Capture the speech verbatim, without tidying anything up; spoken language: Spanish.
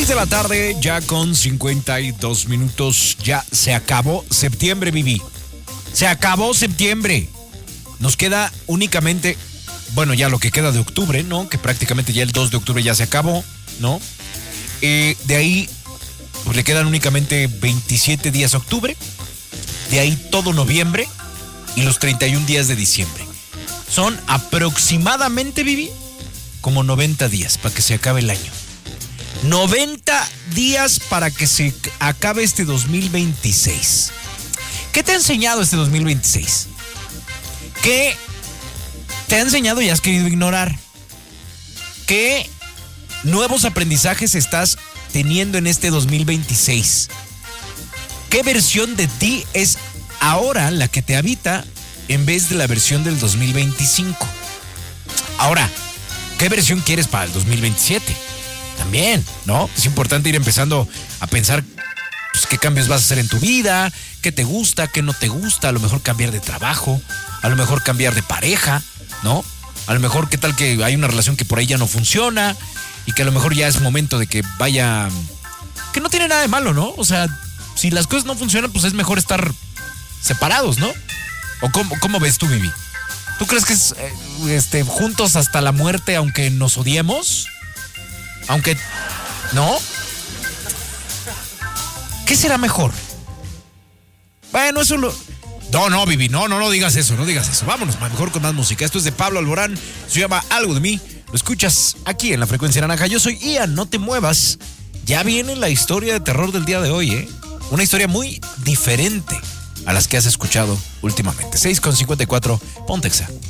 Seis de la tarde, ya con cincuenta y dos minutos. Ya se acabó septiembre, Vivi. Se acabó septiembre. Nos queda únicamente, bueno, ya lo que queda de octubre, ¿no? Que prácticamente ya el dos de octubre ya se acabó, ¿no? Eh, de ahí, pues le quedan únicamente veintisiete días a octubre. De ahí todo noviembre y los treinta y un días de diciembre. Son aproximadamente, Vivi, como noventa días para que se acabe el año. noventa días para que se acabe este dos mil veintiséis. ¿Qué te ha enseñado este dos mil veintiséis? ¿Qué te ha enseñado y has querido ignorar? ¿Qué nuevos aprendizajes estás teniendo en este dos mil veintiséis? ¿Qué versión de ti es ahora la que te habita en vez de la versión del dos mil veinticinco? Ahora, ¿qué versión quieres para el dos mil veintisiete? También, ¿no? Es importante ir empezando a pensar, pues, qué cambios vas a hacer en tu vida, qué te gusta, qué no te gusta, a lo mejor cambiar de trabajo, a lo mejor cambiar de pareja, ¿no? A lo mejor qué tal que hay una relación que por ahí ya no funciona y que a lo mejor ya es momento de que vaya, que no tiene nada de malo, ¿no? O sea, si las cosas no funcionan, pues es mejor estar separados, ¿no? ¿O cómo, cómo ves tú, Vivi? ¿Tú crees que es eh, este, juntos hasta la muerte aunque nos odiemos? Aunque, ¿no? ¿Qué será mejor? Bueno, eso lo... No, no, Vivi, no, no, no digas eso, no digas eso. Vámonos, mejor con más música. Esto es de Pablo Alborán, se llama Algo de Mí. Lo escuchas aquí en La Frecuencia Naranja. Yo soy Ian, no te muevas. Ya viene la historia de terror del día de hoy, ¿eh? Una historia muy diferente a las que has escuchado últimamente. seis con cincuenta y cuatro, Pontexa.